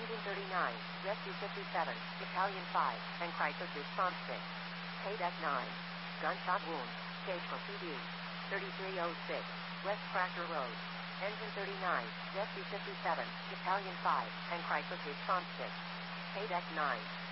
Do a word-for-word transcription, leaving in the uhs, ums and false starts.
Engine thirty-nine, Rescue fifty-seven, Battalion five, and Crisis Response six. Haydeck nine. Gunshot wound. Stage for P D. thirty-three oh six, West Cracker Road. Engine thirty-nine, Rescue fifty-seven, Battalion five, and Crisis Response six. Haydeck nine.